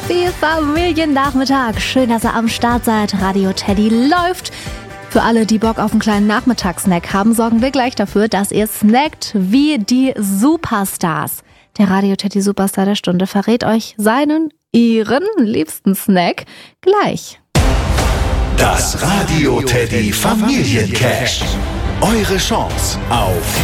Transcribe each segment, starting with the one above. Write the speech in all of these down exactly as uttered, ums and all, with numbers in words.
Happy Familiennachmittag. Schön, dass ihr am Start seid. Radio Teddy läuft. Für alle, die Bock auf einen kleinen Nachmittagssnack haben, sorgen wir gleich dafür, dass ihr snackt wie die Superstars. Der Radio Teddy Superstar der Stunde verrät euch seinen, ihren liebsten Snack gleich. Das Radio Teddy Familiencash. Eure Chance auf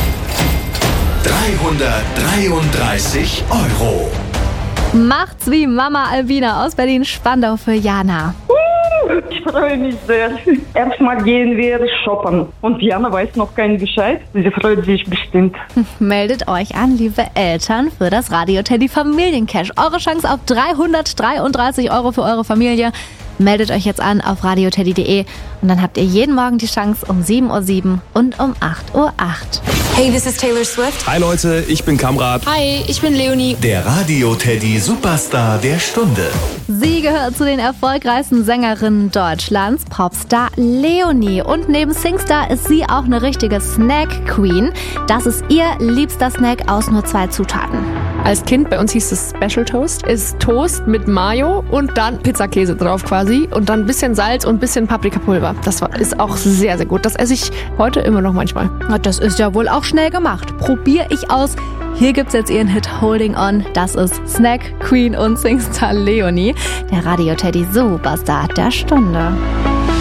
dreihundertdreiunddreißig Euro. Macht's wie Mama Albina aus Berlin-Spandau für Jana. Ich freue mich sehr. Erstmal gehen wir shoppen. Und Jana weiß noch keinen Bescheid. Sie freut sich bestimmt. Meldet euch an, liebe Eltern, für das Radio Teddy Familiencash. Eure Chance auf dreihundertdreiunddreißig Euro für eure Familie. Meldet euch jetzt an auf radioteddy punkt de und dann habt ihr jeden Morgen die Chance um sieben Uhr sieben und um acht Uhr acht. Hey, this is Taylor Swift. Hi Leute, ich bin Kamrat. Hi, ich bin Leonie. Der Radio Teddy Superstar der Stunde. Sie gehört zu den erfolgreichsten Sängerinnen Deutschlands, Popstar Leonie. Und neben Singstar ist sie auch eine richtige Snack-Queen. Das ist ihr liebster Snack aus nur zwei Zutaten. Als Kind, bei uns hieß es Special Toast, ist Toast mit Mayo und dann Pizzakäse drauf quasi und dann ein bisschen Salz und ein bisschen Paprikapulver. Das war, ist auch sehr, sehr gut. Das esse ich heute immer noch manchmal. Das ist ja wohl auch schnell gemacht. Probiere ich aus. Hier gibt's jetzt ihren Hit Holding On. Das ist Snack Queen und Singstar Leonie, der Radio Teddy Superstar der Stunde.